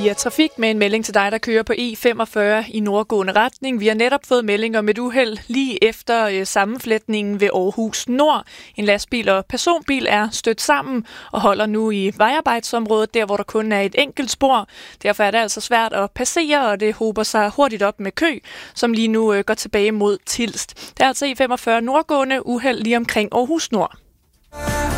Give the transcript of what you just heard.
via trafik med en melding til dig, der kører på E45 i nordgående retning. Vi har netop fået melding om et uheld lige efter sammenflætningen ved Aarhus Nord. En lastbil og personbil er stødt sammen og holder nu i vejarbejdsområdet, der hvor der kun er et enkelt spor. Derfor er det altså svært at passere, og det hober sig hurtigt op med kø, som lige nu går tilbage mod Tilst. Der er altså E45 nordgående uheld lige omkring Aarhus Nord.